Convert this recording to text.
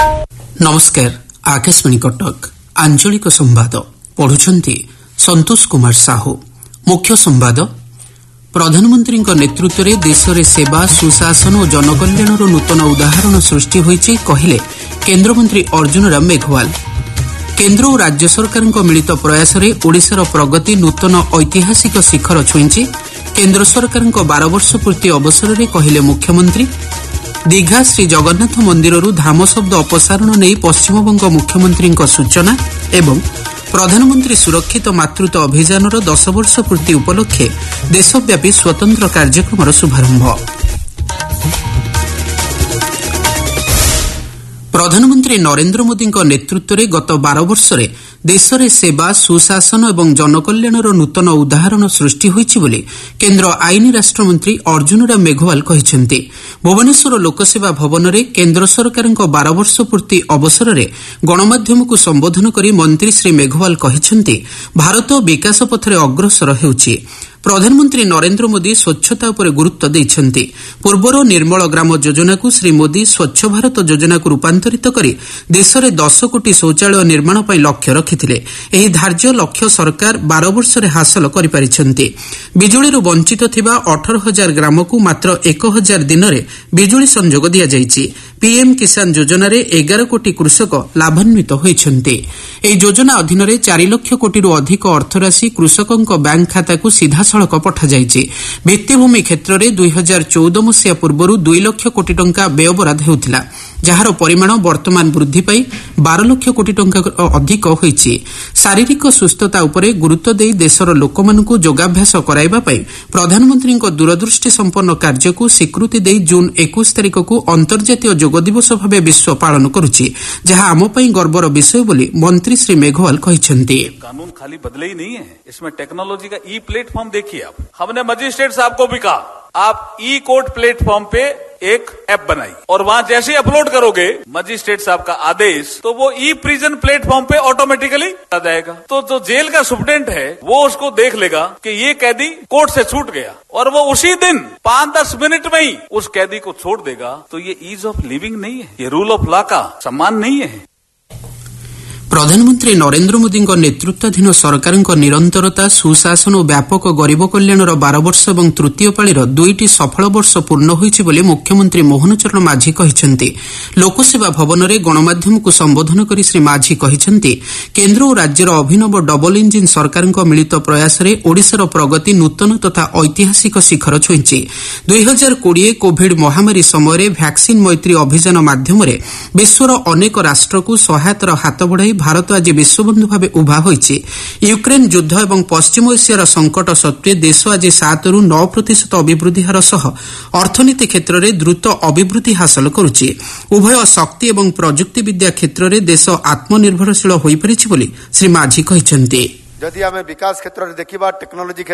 नमस्कार। आकाशवाणी कटक आंचलिक संवाद पढ़ुछंती संतोष कुमार साहू। मुख्य संवाद प्रधानमंत्री नेतृत्व में देश में सेवा सुशासन और जनकल्याणर नूतन उदाहरण सृष्टि होइछि कहिले केन्द्रमंत्री अर्जुन राम मेघवाल। केन्द्र और राज्य सरकार मिलित प्रयास में ओडिशार प्रगति नूतन ऐतिहासिक शिखर छुईंछि। केन्द्र सरकार 12 वर्ष पूर्ति अवसर में कहिले मुख्यमंत्री। दीघा श्री जगन्नाथ मंदिर धाम शब्द अपसारण नहीं पश्चिमबंग मुख्यमंत्री सूचना एवं प्रधानमंत्री सुरक्षित मातृत्व अभियान 10 वर्ष पूर्ति उपलक्षे देशव्यापी स्वतंत्र कार्यक्रम शुभारंभ। प्रधानमंत्री नरेंद्र मोदी नेतृत्व में गत 12 वर्ष में देश में सेवा सुशासन और जनकल्याणर नूतन उदाहरण सृष्टि होइछि बोली केन्द्र आईन राष्ट्रमंत्री अर्जुन राम मेघवाल कहिसेंति। भुवनेश्वर लोकसेवा भवन में केन्द्र सरकार 12 वर्ष पूर्ति अवसर में गणमाध्यम को संबोधन करी मंत्री श्री मेघवाल कहिसेंति भारत विकास पथरे अग्रसर हेउछि। प्रधानमंत्री नरेंद्र मोदी स्वच्छता उपर गुरुत्व देइछन्ति। पूर्वर निर्मल ग्राम योजना को श्री मोदी स्वच्छ भारत योजना को रूपांतरित करी देश में 10 कोटी शौचालय निर्माण पर लक्ष्य रखिथिले। एही धार्य लक्ष्य सरकार 12 वर्ष में हासिल करिपारिछन्ति। बिजुली वंचित थिबा 18,000 ग्राम को मात्र 1,000 दिन में बिजुली संजोग दिया जाइछि। पीएम किसान योजना रे 11 कोटी कृषक लाभान्वित होइछन्ति। एही योजना अधीन रे 4 लाख कोटी अधिक अर्थराशि कृषकों बैंक खाता को सीधा सड़क पठा जाइछि। भित्तिभूमि क्षेत्र में 2014 मसीहा पूर्व 2 लाख कोटी टंका व्ययबराद हेउथिला, जार परिमाण वर्तमान वृद्धि पाई 12 लाख कोटी टंका अधिक होइछि। शारीरिक सुस्थता उपरे गुरुत्व देई देशर लोकमानकु योगाभ्यास कराइबा पई प्रधानमंत्री दूरदृष्टि संपन्न कार्य को स्वीकृति देई जून 21 तारिख को अंतर्जातीय योग दिवस भाव विश्व पालन करुछि, जहां आम पई गर्वर विषय बोली मंत्री श्री मेघवाल कहिसेंति। कानून खाली बदले ही नहीं है, इसमें टेक्नोलॉजी का ई प्लेटफॉर्म देखिए आप। हमने मजिस्ट्रेट साहब को भी कहा आप ई कोर्ट प्लेटफॉर्म पे एक ऐप बनाई और वहां जैसे अपलोड करोगे मजिस्ट्रेट साहब का आदेश तो वो ई प्रिजन प्लेटफॉर्म पे ऑटोमेटिकली आ जाएगा। तो जो जेल का सुप्रीडेंट है वो उसको देख लेगा कि ये कैदी कोर्ट से छूट गया और वो उसी दिन 5-10 मिनट में ही उस कैदी को छोड़ देगा। तो ये ईज ऑफ लिविंग नहीं है, ये रूल ऑफ लॉ का सम्मान नहीं है। प्रधानमंत्री नरेंद्र मोदी नेतृत्वाधीन सरकार निरंतरता सुशासन और व्यापक गरीब कल्याणर 12 वर्ष और तृतीय पाळीर 2टी सफल वर्ष पूर्ण होइछि बोली मुख्यमंत्री मोहन चरण माझी कहिसेंति। लोकसेवा भवन में गणमाध्यम को संबोधन करी श्री माझी कहिसेंति केन्द्र और राज्यर अभिनव डबल इंजिन सरकार मिलित प्रयास में ओडिशार प्रगति नूतन तथा ऐतिहासिक शिखर छुईंछि। 2020 कोविड महामारी समय वैक्सीन मैत्री अभियान माध्यम विश्वर अनेक राष्ट्र को सहायतार हाथ बढ़ाई भारत आज विश्वबंधु भाव उभा होइछि। यूक्रेन युद्ध एवं पश्चिम एशियार संकट सत्वे देश आज 7-9% अभिवृद्धि हार सह अर्थनीति क्षेत्र में द्रुत अभिवृद्धि हासिल करुछि। उभय शक्ति एवं प्रजुक्ति विद्या क्षेत्र में देश आत्मनिर्भरशील होई परिछि बोली श्री माझी कहिसेंति। जदि आमे विकास क्षेत्र में देखिबा टेक्नोलॉजी